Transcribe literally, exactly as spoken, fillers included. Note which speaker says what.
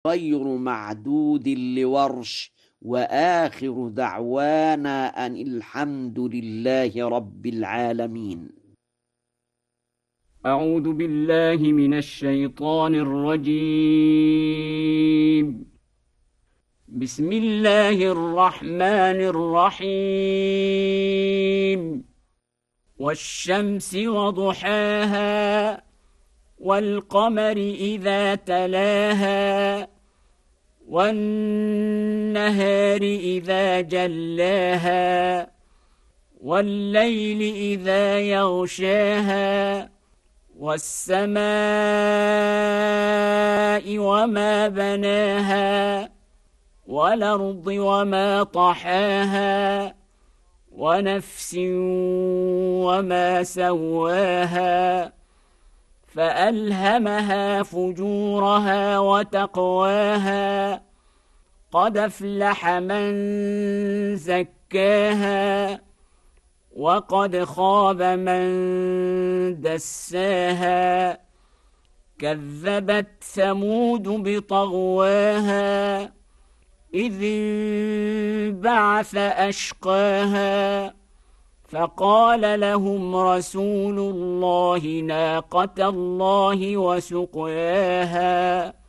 Speaker 1: غير معدود لورش. وآخر دعوانا أن الحمد لله رب العالمين.
Speaker 2: أعوذ بالله من الشيطان الرجيم. بسم الله الرحمن الرحيم. والشمس وضحاها والقمر إذا تلاها والنهار إذا جلاها والليل إذا يغشاها والسماء وما بناها والأرض وما طحاها ونفس وما سواها فألهمها فجورها وتقواها قد أفلح من زكاها وقد خاب من دساها كذبت ثمود بطغواها إذ انبعث أشقاها فقال لهم رسول الله ناقة الله وسقياها